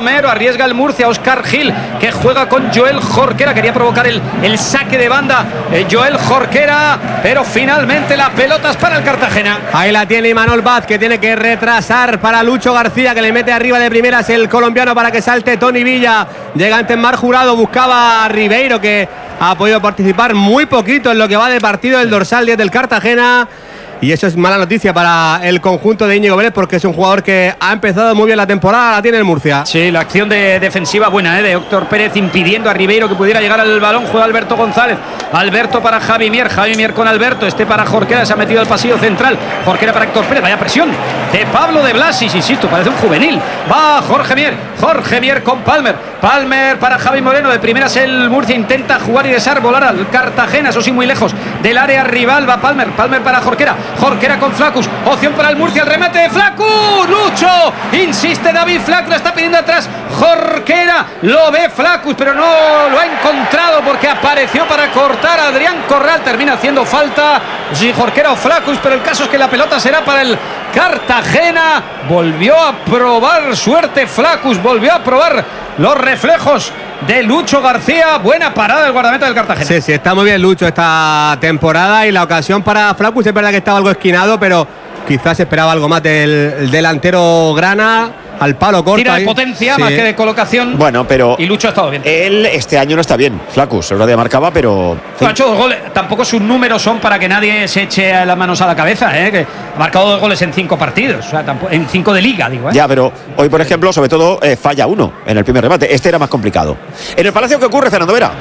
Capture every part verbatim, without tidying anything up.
Romero, arriesga el Murcia, Óscar Gil, que juega con Joel Jorquera, quería provocar el, el saque de banda, eh, Joel Jorquera, pero finalmente la pelota es para el Cartagena. Ahí la tiene Imanol Vaz, que tiene que retrasar para Lucho García, que le mete arriba de primeras el colombiano para que salte Tony Villa. Llega antes Mar Jurado, buscaba a Ribeiro, que ha podido participar muy poquito en lo que va de partido del dorsal diez del Cartagena. Y eso es mala noticia para el conjunto de Íñigo Vélez, porque es un jugador que ha empezado muy bien la temporada, la tiene el Murcia. Sí, la acción de defensiva buena, ¿eh? de Héctor Pérez, impidiendo a Ribeiro que pudiera llegar al balón. Juega Alberto González, Alberto para Javi Mier, Javi Mier con Alberto, este para Jorquera, se ha metido al pasillo central, Jorquera para Héctor Pérez, vaya presión de Pablo de Blasis, insisto, parece un juvenil. Va Jorge Mier, Jorge Mier con Palmer, Palmer para Javi Moreno, de primeras el Murcia intenta jugar y desarbolar al Cartagena, eso sí muy lejos del área rival, va Palmer, Palmer para Jorquera, Jorquera con Flacus, opción para el Murcia, el remate de Flacus, Lucho, insiste David Flacus, lo está pidiendo atrás Jorquera, lo ve Flacus, pero no lo ha encontrado porque apareció para cortar a Adrián Corral, termina haciendo falta, sí, Jorquera o Flacus, pero el caso es que la pelota será para el Cartagena. Volvió a probar suerte Flacus, volvió a probar los reflejos de Lucho García. Buena parada del guardameta del Cartagena. Sí, sí, está muy bien Lucho esta temporada, y la ocasión para Flacus es verdad que estaba algo esquinado, pero quizás esperaba algo más del el delantero grana. Al palo corto. Tira de ahí. potencia, Sí. más que de colocación. Bueno, pero y Lucho ha estado bien. Él este año no está bien, Flacus, el otro día marcaba, pero Ha hecho dos goles. Tampoco sus números son para que nadie se eche las manos a la cabeza, ¿eh? Que ha marcado dos goles en cinco partidos, o sea, tampoco, en cinco de liga, digo. ¿eh? Ya, pero hoy, por ejemplo, sobre todo eh, falla uno en el primer remate. Este era más complicado. En el Palacio, ¿qué ocurre, Fernando Vera?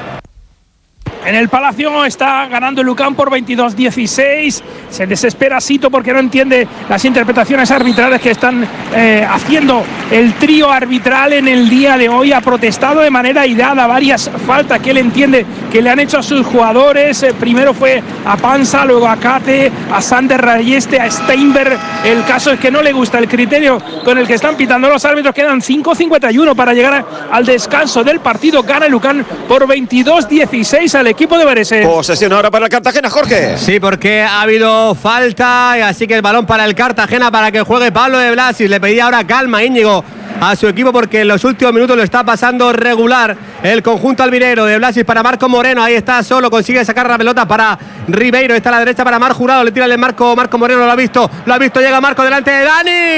En el Palacio está ganando el Lucan por veintidós dieciséis. Se desespera Sito porque no entiende las interpretaciones arbitrales que están eh, haciendo el trío arbitral en el día de hoy. Ha protestado de manera airada varias faltas que él entiende que le han hecho a sus jugadores. Eh, primero fue a Panza, luego a Cate, a Sander Rayeste, a Steinberg. El caso es que no le gusta el criterio con el que están pitando los árbitros. Quedan cinco cincuenta y uno para llegar a, al descanso del partido. Gana el Lucan por veintidós dieciséis al equipo de Varese. Posesión ahora para el Cartagena, Jorge. Sí, porque ha habido falta, y así que el balón para el Cartagena para que juegue Pablo de Blasis. Le pedía ahora calma Íñigo a su equipo porque en los últimos minutos lo está pasando regular el conjunto albinegro. De Blasis para Marco Moreno, ahí está solo, consigue sacar la pelota para Ribeiro, está a la derecha para Mar Jurado, le tira el Marco, Marco Moreno lo ha visto, lo ha visto, llega Marco delante de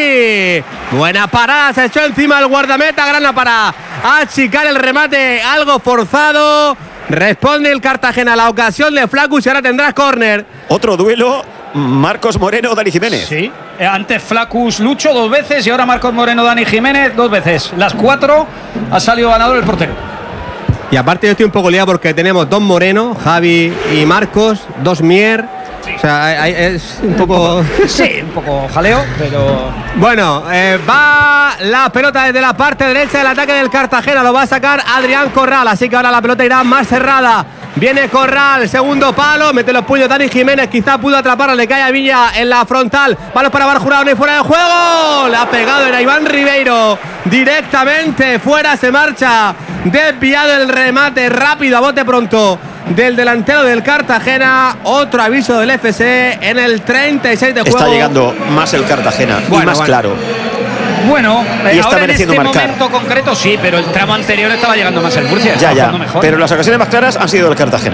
Dani. Buena parada, se echó encima el guardameta Grana para achicar el remate, algo forzado. Responde el Cartagena a la ocasión de Flacus y ahora tendrás córner. Otro duelo, Marcos Moreno, Dani Jiménez. Sí, antes Flacus Lucho dos veces y ahora Marcos Moreno, Dani Jiménez dos veces. Las cuatro ha salido ganador el portero. Y aparte yo estoy un poco liado porque tenemos dos Moreno, Javi y Marcos, dos Mier. Sí. O sea, hay, hay, es un poco... Sí, un poco jaleo, pero... Bueno, eh, va la pelota desde la parte derecha del ataque del Cartagena. Lo va a sacar Adrián Corral, así que ahora la pelota irá más cerrada. Viene Corral, segundo palo, mete los puños Dani Jiménez, quizá pudo atraparla, le cae a Villa en la frontal. Balón para Mar Jurado, no hay fuera de juego. Le ha pegado, era Iván Ribeiro. Directamente fuera, se marcha. Desviado el remate, rápido, a bote pronto del delantero del Cartagena. Otro aviso del F C en el treinta y seis de juego. Está llegando más el Cartagena, bueno, y más bueno. claro. Bueno, y está ahora en este marcar. momento concreto sí, pero el tramo anterior estaba llegando más el Murcia. Ya, ya, mejor. pero las ocasiones más claras han sido del Cartagena.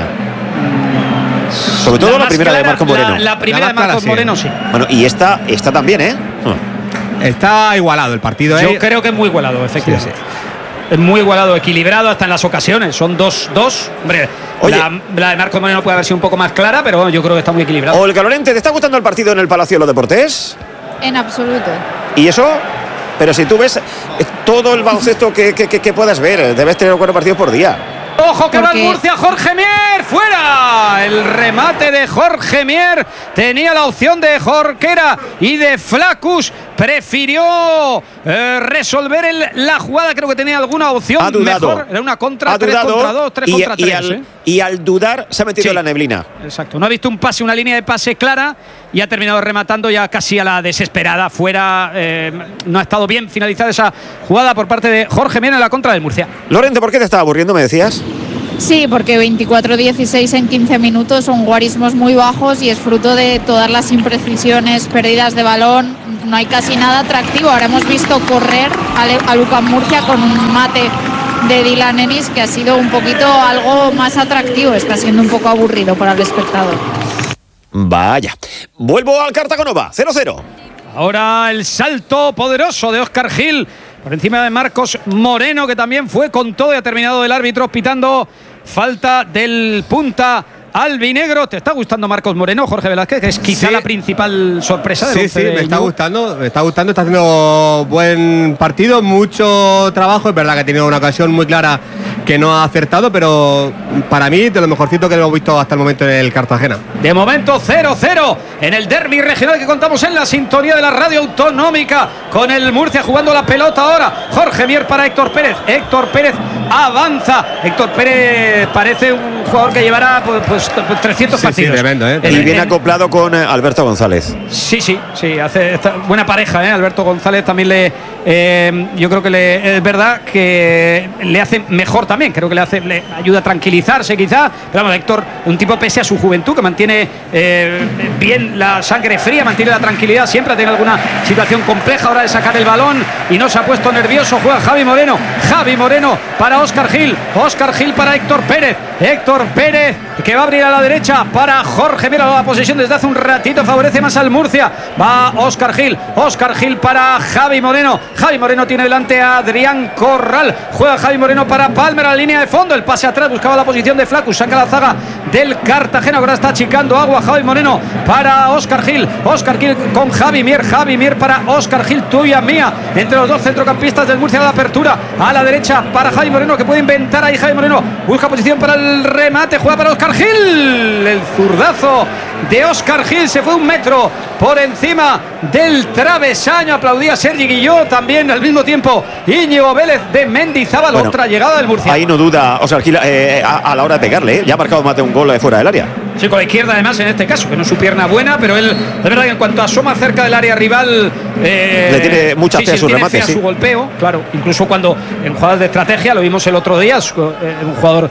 Sobre todo la, la primera clara, de Marcos Moreno. La, la primera la de Marcos clara, Moreno, sí. Bueno, y esta, esta también, ¿eh? Está igualado el partido. Yo ¿eh? creo que es muy igualado, efectivamente. Sí, sí. Es muy igualado, equilibrado hasta en las ocasiones. Son dos, dos. Hombre, la, la de Marcos Moreno puede haber sido un poco más clara, pero bueno, yo creo que está muy equilibrado. Olga Lorente, ¿te está gustando el partido en el Palacio de los Deportes? En absoluto. ¿Y eso? Pero si tú ves todo el baloncesto que, que, que, que puedas ver, debes tener cuatro partidos por día. Ojo que va el Murcia, Jorge Mier, fuera. El remate de Jorge Mier. Tenía la opción de Jorquera y de Flacus. Prefirió eh, resolver el, la jugada. Creo que tenía alguna opción ha dudado. mejor. Era una contra, ha tres dudado, contra dos, tres y, contra y tres. Al, ¿eh? Y al dudar se ha metido sí, en la neblina. Exacto. No ha visto un pase, una línea de pase clara y ha terminado rematando ya casi a la desesperada. Fuera. Eh, no ha estado bien finalizada esa jugada por parte de Jorge Mier en la contra del Murcia. Lorente, ¿por qué te estaba aburriendo, me decías? Sí, porque veinticuatro dieciséis en quince minutos son guarismos muy bajos y es fruto de todas las imprecisiones, pérdidas de balón. no hay casi nada atractivo. Ahora hemos visto correr a, a Lucan Murcia con un mate de Dylan Ennis que ha sido un poquito algo más atractivo. Está siendo un poco aburrido para el espectador. Vaya. Vuelvo al Cartagonova, cero cero. Ahora el salto poderoso de Óscar Gil por encima de Marcos Moreno, que también fue con todo y ha terminado el árbitro pitando falta del punta albinegro. ¿Te está gustando Marcos Moreno, Jorge Velázquez? Que es quizá sí. la principal sorpresa del Sí, sí, me está gustando, me está gustando, está haciendo buen partido, mucho trabajo. Es verdad que ha tenido una ocasión muy clara que no ha acertado, pero para mí de lo mejorcito que hemos visto hasta el momento en el Cartagena. De momento cero cero en el derbi regional que contamos en la sintonía de la radio autonómica, con el Murcia jugando la pelota ahora. Jorge Mier para Héctor Pérez. Héctor Pérez avanza. Héctor Pérez parece un jugador que llevará pues, pues trescientos sí, partidos. Sí, tremendo, ¿eh? Y bien acoplado con Alberto González. Sí, sí, sí, hace esta buena pareja, ¿eh? Alberto González también le, eh, yo creo que le, es verdad que le hace mejor también, creo que le hace, le ayuda a tranquilizarse quizá, pero vamos, Héctor, un tipo pese a su juventud que mantiene eh, bien la sangre fría, mantiene la tranquilidad, siempre ha tenido alguna situación compleja ahora de sacar el balón y no se ha puesto nervioso. Juega Javi Moreno, Javi Moreno para Óscar Gil, Óscar Gil para Héctor Pérez, Héctor Pérez que va a abrir a la derecha para Jorge Mier. La posesión desde hace un ratito favorece más al Murcia. Va Óscar Gil, Óscar Gil para Javi Moreno. Javi Moreno tiene delante a Adrián Corral. Juega Javi Moreno para Palmer a la línea de fondo. El pase atrás, buscaba la posición de Flacus. Saca la zaga del Cartagena. Ahora está achicando agua Javi Moreno para Óscar Gil. Óscar Gil con Javi Mier. Javi Mier para Óscar Gil, tuya mía. Entre los dos centrocampistas del Murcia, la apertura a la derecha para Javi Moreno, que puede inventar ahí Javi Moreno. Busca posición para el remate. Juega para Óscar Gil. El zurdazo de Óscar Gil se fue un metro por encima del travesaño. Aplaudía Sergi Guilló también al mismo tiempo. Íñigo Vélez de Mendizábal, bueno, otra llegada del Murcia. Ahí no duda Óscar Gil eh, a, a la hora de pegarle, ¿eh? Ya ha marcado más de un gol de fuera del área. Sí, con la izquierda además en este caso, que no es su pierna buena, pero él, de verdad que en cuanto asoma cerca del área rival, eh, le tiene mucha fe sí, a su remate, sí. a su golpeo, claro, incluso cuando en jugadas de estrategia, lo vimos el otro día, es un jugador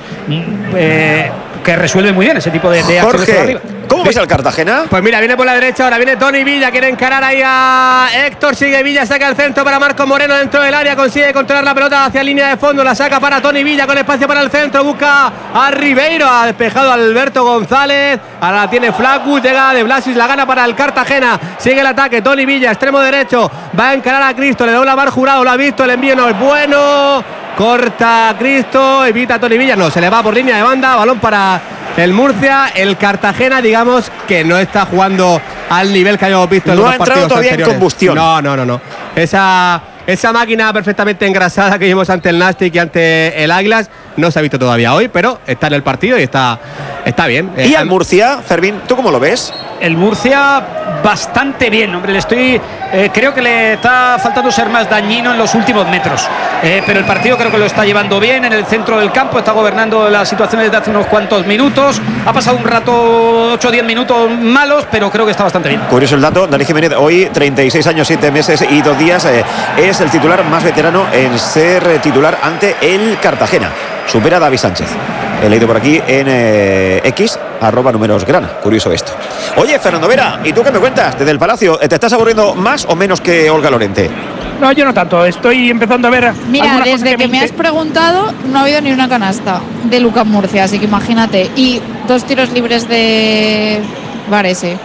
eh, que resuelve muy bien ese tipo de, de acciones por arriba. ¿Cómo ves al Cartagena? Pues mira, viene por la derecha, ahora viene Tony Villa, quiere encarar ahí a Héctor, sigue Villa, saca el centro para Marcos Moreno dentro del área, consigue controlar la pelota hacia línea de fondo, la saca para Tony Villa con espacio para el centro, busca a Ribeiro, ha despejado a Alberto González, ahora la tiene Flacus, llega de Blasis, la gana para el Cartagena, sigue el ataque, Tony Villa, extremo derecho, va a encarar a Cristo, le dobla a Mar Jurado, lo ha visto, el envío no es bueno, corta a Cristo, evita a Tony Villa, no, se le va por línea de banda, balón para el Murcia. El Cartagena, digamos que no está jugando al nivel que habíamos visto en no los ha partidos entrado todavía anteriores. En combustión. No, no, no, no. Esa, esa máquina perfectamente engrasada que vimos ante el Nastic y ante el Águilas no se ha visto todavía hoy, pero está en el partido y está, está bien. ¿Y al Murcia, Fermín, tú cómo lo ves? El Murcia bastante bien, hombre, le estoy eh, creo que le está faltando ser más dañino en los últimos metros, eh, pero el partido creo que lo está llevando bien en el centro del campo, está gobernando las situaciones desde hace unos cuantos minutos, ha pasado un rato, ocho o diez minutos malos, pero creo que está bastante bien. Curioso el dato, Dani Jiménez hoy treinta y seis años, siete meses y dos días, eh, es el titular más veterano en ser titular ante el Cartagena. Supera a David Sánchez. He leído por aquí en eh, X, arroba números grana. Curioso esto. Oye, Fernando Vera, ¿y tú qué me cuentas? Desde el Palacio, ¿te estás aburriendo más o menos que Olga Lorente? No, yo no tanto. Estoy empezando a ver. Mira, desde que, que me has preguntado, no ha habido ni una canasta de Lucan Murcia, así que imagínate. Y dos tiros libres de Varese.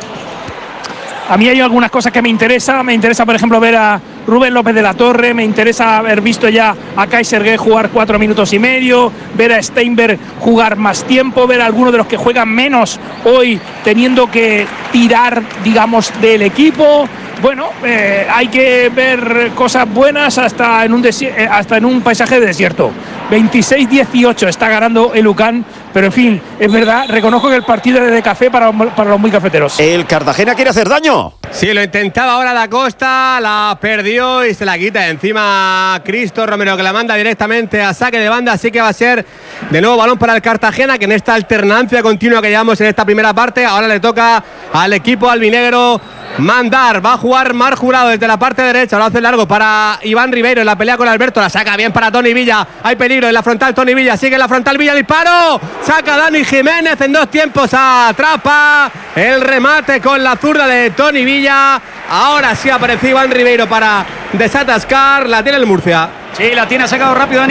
A mí hay algunas cosas que me interesan. Me interesa, por ejemplo, ver a Rubén López de la Torre. Me interesa haber visto ya a Kai Sergué jugar cuatro minutos y medio. Ver a Steinberg jugar más tiempo. Ver a algunos de los que juegan menos hoy teniendo que tirar, digamos, del equipo. Bueno, eh, hay que ver cosas buenas hasta en un, desi- hasta en un paisaje de desierto. veintiséis dieciocho está ganando el Lucan, pero en fin, es verdad, reconozco que el partido es de café para, para los muy cafeteros. ¿El Cartagena quiere hacer daño? Sí, lo intentaba ahora Da Costa, la perdió y se la quita encima Cristo Romero, que la manda directamente a saque de banda, así que va a ser de nuevo balón para el Cartagena, que en esta alternancia continua que llevamos en esta primera parte, ahora le toca al equipo albinegro mandar, va a jugar jugar Marc Jurado desde la parte derecha. Lo hace largo para Iván Ribeiro en la pelea con Alberto. La saca bien para Toni Villa. Hay peligro en la frontal. Toni Villa sigue en la frontal. Villa, disparo. Saca Dani Jiménez en dos tiempos. Atrapa el remate con la zurda de Toni Villa. Ahora sí apareció Iván Ribeiro para desatascar. La tiene el Murcia. Sí, la tiene, ha sacado rápido Dani